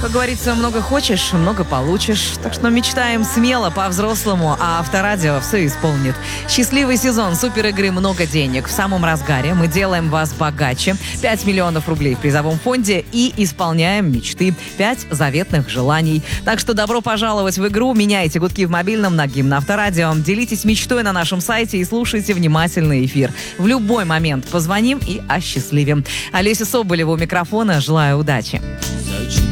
Как говорится, много хочешь, много получишь. Так что мечтаем смело, по-взрослому, а Авторадио все исполнит. Счастливый сезон суперигры «Много денег» в самом разгаре. Мы делаем вас богаче. 5 миллионов рублей в призовом фонде и исполняем мечты. 5 заветных желаний. Так что добро пожаловать в игру. Меняйте гудки в мобильном на гимн Авторадио. Делитесь мечтой на нашем сайте и слушайте внимательный эфир. В любой момент позвоним и осчастливим. Олеся Соболева у микрофона. Желаю удачи.